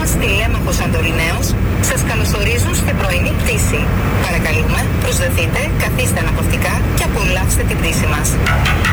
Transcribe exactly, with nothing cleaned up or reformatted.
μας Τηλέμαχος Σαντοριναίος σας καλωσορίζουν στην πρωινή πτήση. Παρακαλούμε, προσδεθείτε, καθίστε αναπαυτικά και απολαύστε την πτήση μας.